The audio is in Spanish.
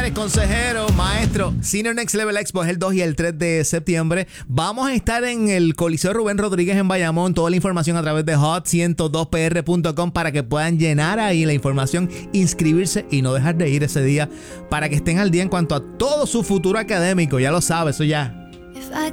González, consejero, maestro. Senior Next Level Expo es el 2 y el 3 de septiembre. Vamos a estar en el Coliseo Rubén Rodríguez en Bayamón. Toda la información a través de hot102pr.com para que puedan llenar ahí la información, inscribirse y no dejar de ir ese día para que estén al día en cuanto a todo su futuro académico. Ya lo sabes, eso ya